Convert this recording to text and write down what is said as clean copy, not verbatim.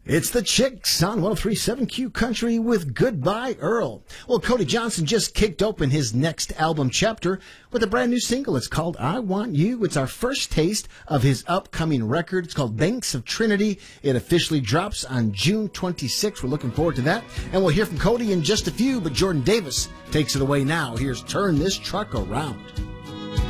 It's the Chicks on 103.7 Q Country with Goodbye Earl. Well, Cody Johnson just kicked open his next album chapter with a brand new single. It's called I Want You. It's our first taste of his upcoming record. It's called Banks of Trinity. It officially drops on June 26th. We're looking forward to that. And we'll hear from Cody in just a few, but Jordan Davis takes it away now. Here's Turn This Truck Around.